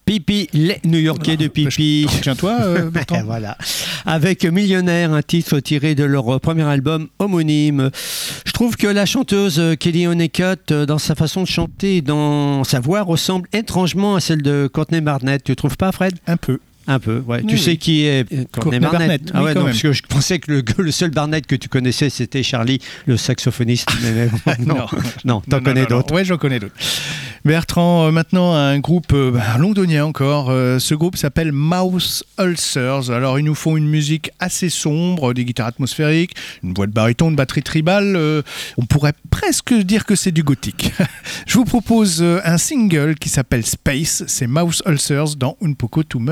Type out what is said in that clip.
Pipi, les New-Yorkais de Pipi. Tiens-toi, Bertrand. Voilà. Avec Millionnaire, un titre tiré de leur premier album homonyme. Je trouve que la chanteuse Kelly Honeycutt, dans sa façon de chanter et dans sa voix, ressemble étrangement à celle de Courtney Barnett. Tu trouves pas, Fred ? Un peu. Un peu, ouais. Oui, Tu sais oui. qui est Courtney Barnett. Oui, Ah ouais, quand non, même. parce que je pensais que le seul Barnett que tu connaissais, c'était Charlie, le saxophoniste. Mais non, t'en connais d'autres. Oui, j'en connais d'autres. Bertrand, maintenant un groupe londonien encore. Ce groupe s'appelle Mouse Ulcers. Alors ils nous font une musique assez sombre, des guitares atmosphériques, une voix de baryton, une batterie tribale. On pourrait presque dire que c'est du gothique. Je vous propose un single qui s'appelle Space. C'est Mouse Ulcers dans Un Poco to